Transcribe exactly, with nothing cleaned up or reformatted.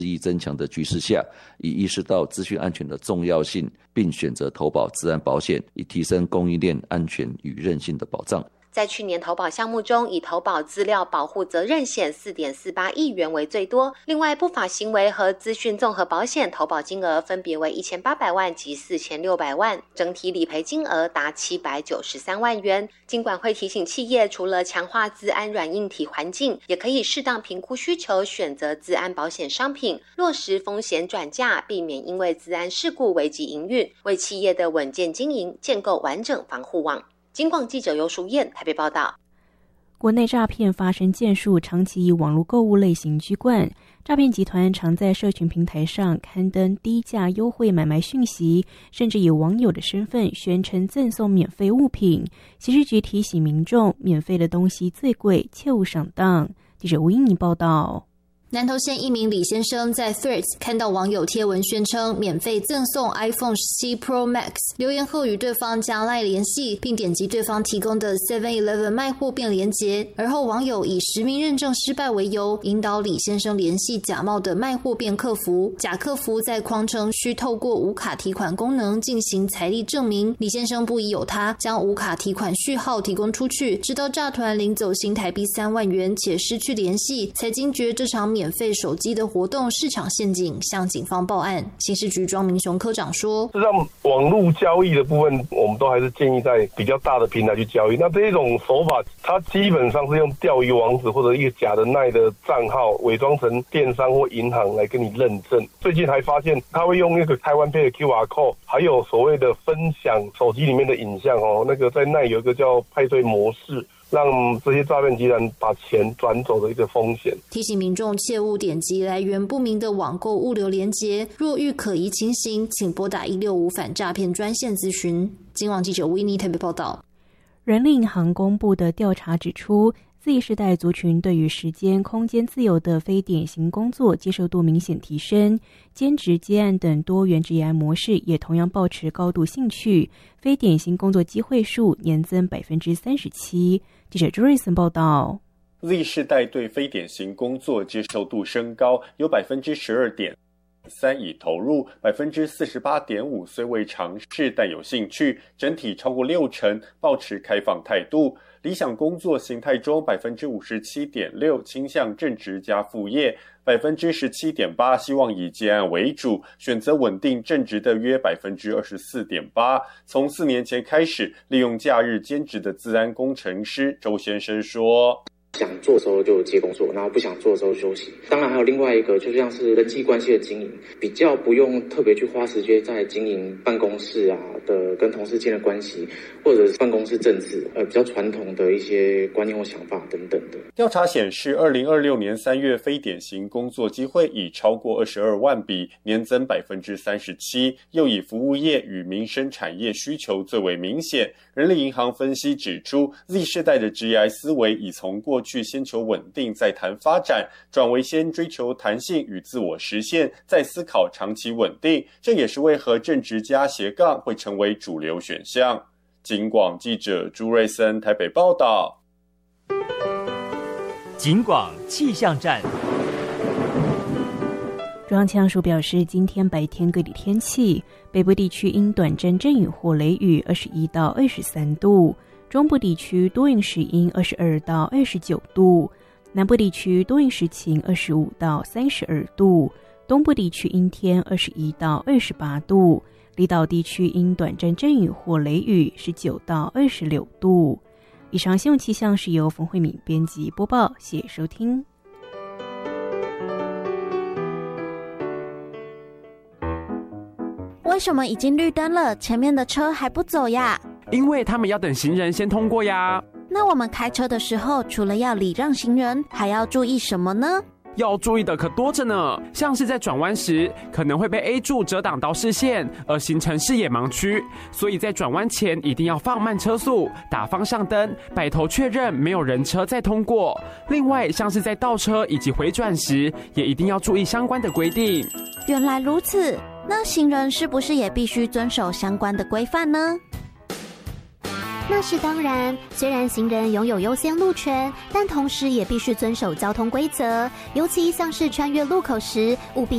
日益增强的局势下，已意识到资讯安全的重要性，并选择投保资安保险，以提升供应链安全与韧性的保障。 在去年投保项目中，以投保资料保护责任险 四点四八亿元为最多，另外不法行为和资讯综合保险投保金额分别为一千八百万及四千六百万，整体理赔金额达七百九十三万元。金管会提醒企业，除了强化资安软硬体环境，也可以适当评估需求，选择资安保险商品，落实风险转嫁，避免因为资安事故危及营运，为企业的稳健经营建构完整防护网。金广记者尤淑燕台北报道。 国内诈骗发生件数长期以网络购物类型居冠，诈骗集团常在社群平台上刊登低价优惠买卖讯息，甚至以网友的身份宣称赠送免费物品。刑事局提醒民众，免费的东西最贵，切勿上当。记者吴英妮报道。 南投县一名李先生在 Threads 看到网友贴文宣称免费赠送 iPhone 十七 Pro Max， 留言后与对方加 LINE 联系，并点击对方提供的 seven eleven 卖货便连结，而后网友以实名认证失败为由，引导李先生联系假冒的卖货便客服，假客服在匡称需透过无卡提款功能进行财力证明，李先生不疑有他，将无卡提款序号提供出去，直到诈团领走新台币三万元且失去联系，才惊觉这场免费手机的活动市场陷阱，向警方报案。刑事局庄明雄科长说， 实际上网络交易的部分，我们都还是建议在比较大的平台去交易。那这种手法，它基本上是用钓鱼网址或者一个假的奈的账号，伪装成电商或银行来跟你认证。最近还发现，他会用那个台湾 Pay 的 Q R code， 还有所谓的分享手机里面的影像哦，那个在奈有一个叫派对模式，让这些诈骗集团把钱转走的一个风险。 提醒民众切勿点击来源不明的网购物流连结，若遇可疑情形，请拨打一六五反诈骗专线咨询。今网记者维尼台北报道。 人力银行公布的调查指出，Z 世代族群对于时间、空间自由的非典型工作接受度明显提升，兼职、接案等多元职业模式也同样抱持高度兴趣，非典型工作机会数年增百分之三十七。记者朱瑞森报道。 Z 世代对非典型工作接受度升高，有百分之十二点三已投入，百分之四十八点五虽未尝试但有兴趣，整体超过六成抱持开放态度。理想工作形态中，百分之五十七点六倾向正职加副业，百分之十七点八希望以接案为主，选择稳定正职的约百分之二十四点八。从四年前开始，利用假日兼职的资安工程师周先生说。 想做的时候就接工作，然后不想做的时候休息。当然还有另外一个，就像是人际关系的经营，比较不用特别去花时间在经营办公室啊的跟同事间的关系，或者是办公室政治，呃，比较传统的一些观念或想法等等的。 调查显示，二零二六年三月非典型工作机会已超过二十二万笔，年增百分之三十七，又以服务业与民生产业需求最为明显。人力银行分析指出 ，Z 世代的职业思维已从过去先求稳定再谈发展，转为先追求弹性与自我实现，再思考长期稳定。这也是为何正职加斜杠会成为主流选项。警广记者朱瑞森台北报道。 警广气象站。 中央气象署表示，今天白天各地天气，北部地区因短暂阵雨或雷雨二十一到二十三度，中部地区多云时阴二十二到二十九度，南部地区多云时晴二十五到三十二度，东部地区阴天二十一到二十八度，离岛地区因短暂阵雨或雷雨十九到二十六度。以上新闻气象是由冯慧敏编辑播报，谢谢收听。 为什么已经绿灯了，前面的车还不走呀？ 因为他们要等行人先通过呀。 那我们开车的时候，除了要礼让行人，还要注意什么呢？ 要注意的可多着呢，像是在转弯时可能会被 A 柱遮挡到视线，而形成视野盲区，所以在转弯前一定要放慢车速，打方向灯，摆头确认没有人车再通过。另外，像是在倒车以及回转时，也一定要注意相关的规定。 原来如此，那行人是不是也必须遵守相关的规范呢？ 那是当然，虽然行人拥有优先路权，但同时也必须遵守交通规则，尤其像是穿越路口时，务必